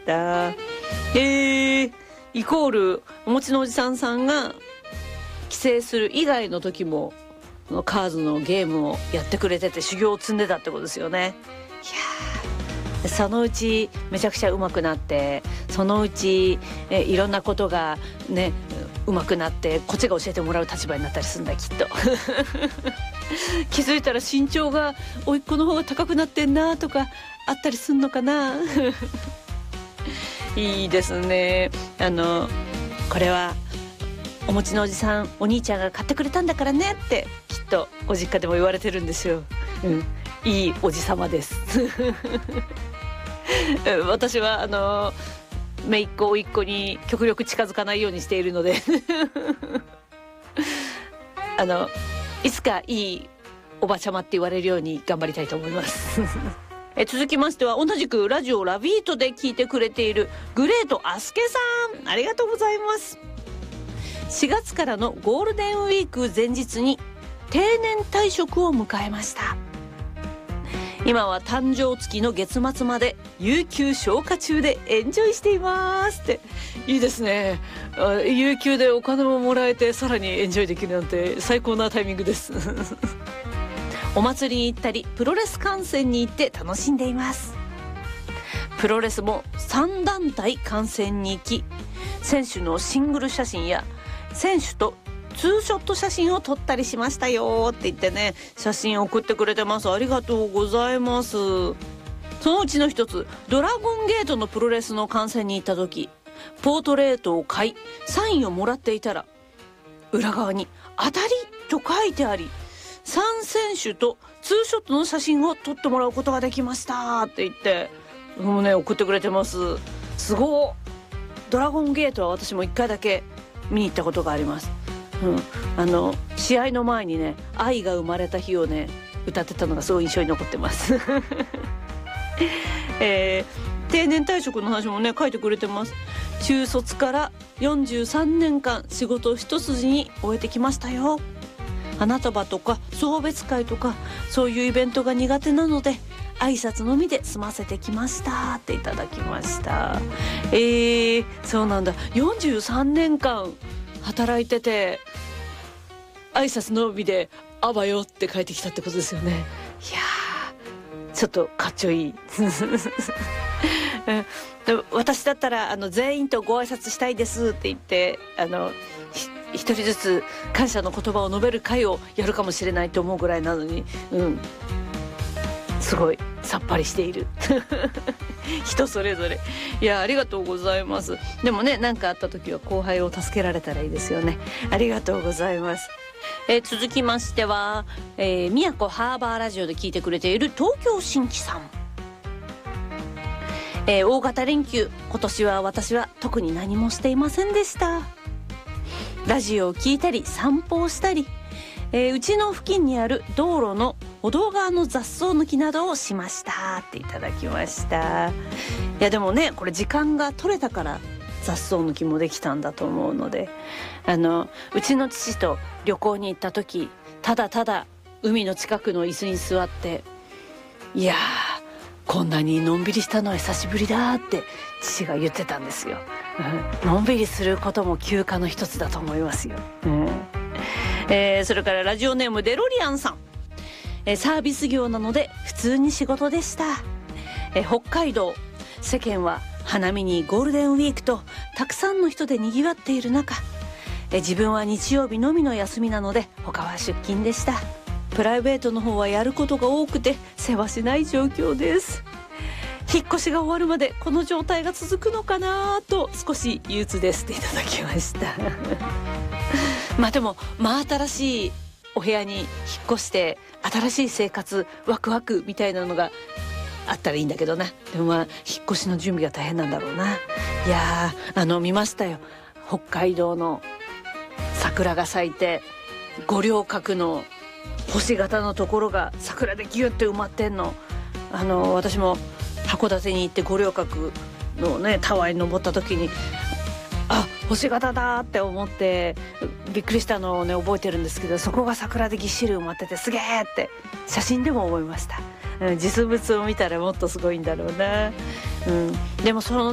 た。イコールお餅のおじさんさんが帰省する以外の時もカーズのゲームをやってくれてて修行を積んでたってことですよね。いやそのうちめちゃくちゃ上手くなって、そのうちいろんなことがね上手くなってこっちが教えてもらう立場になったりするんだきっと気づいたら身長が甥っ子の方が高くなってんなとかあったりすんのかないいですね。これはお餅のおじさんお兄ちゃんが買ってくれたんだからねってきっとご実家でも言われてるんですよ。いいおじさまです私は姪っ子甥っ子に極力近づかないようにしているのでいつかいいおばちゃまって言われるように頑張りたいと思います続きましては同じくラジオラビートで聞いてくれているグレートアスケさん、ありがとうございます。4月からのゴールデンウィーク前日に定年退職を迎えました。今は誕生月の月末まで有給消化中でエンジョイしていますって。いいですね。有給でお金ももらえてさらにエンジョイできるなんて最高なタイミングですお祭りに行ったりプロレス観戦に行って楽しんでいます。プロレスも3団体観戦に行き、選手のシングル写真や選手とツーショット写真を撮ったりしましたよって言ってね、写真送ってくれてます。ありがとうございます。そのうちの一つ、ドラゴンゲートのプロレスの観戦に行った時、ポートレートを買いサインをもらっていたら、裏側に当たりと書いてあり、3選手とツーショットの写真を撮ってもらうことができましたって言ってもうね送ってくれてます。すごい。ドラゴンゲートは私も1回だけ見に行ったことがあります。試合の前にね愛が生まれた日をね歌ってたのがすごい印象に残ってます定年退職の話もね書いてくれてます。中卒から43年間仕事一筋に終えてきましたよ。花束とか送別会とかそういうイベントが苦手なので挨拶のみで済ませてきましたっていただきました。そうなんだ。43年間働いてて挨拶のみであばよって帰ってきたってことですよね。いやーちょっとかっちょいい私だったら全員とご挨拶したいですって言って一人ずつ感謝の言葉を述べる会をやるかもしれないと思うぐらいなのに、すごいさっぱりしている人それぞれ。いやありがとうございます。でもね何かあった時は後輩を助けられたらいいですよね。ありがとうございます。続きましては、宮古ハーバーラジオで聞いてくれている東京新規さん。大型連休今年は私は特に何もしていませんでした。ラジオを聞いたり散歩をしたり、うちの付近にある道路の歩道側の雑草抜きなどをしましたっていただきました。いやでもねこれ時間が取れたから雑草抜きもできたんだと思うので、うちの父と旅行に行った時ただただ海の近くの椅子に座って、いやーこんなにのんびりしたのは久しぶりだって父が言ってたんですよ。のんびりすることも休暇の一つだと思いますよ。それからラジオネームデロリアンさん。サービス業なので普通に仕事でした。北海道世間は花見にゴールデンウィークとたくさんの人で賑わっている中、自分は日曜日のみの休みなので他は出勤でした。プライベートの方はやることが多くて世話しない状況です。引っ越しが終わるまでこの状態が続くのかなと少し憂鬱ですっていただきましたまあでも真新しいお部屋に引っ越して新しい生活ワクワクみたいなのがあったらいいんだけどな。でもまあ引っ越しの準備が大変なんだろうな。いや見ましたよ。北海道の桜が咲いて五稜郭の星型のところが桜でギュッて埋まってんの。私も函館に行って五稜郭のねタワーに登った時に星型だって思ってびっくりしたのをね覚えてるんですけど、そこが桜でぎっしり埋まっててすげーって写真でも思いました。実物を見たらもっとすごいんだろうな。でもその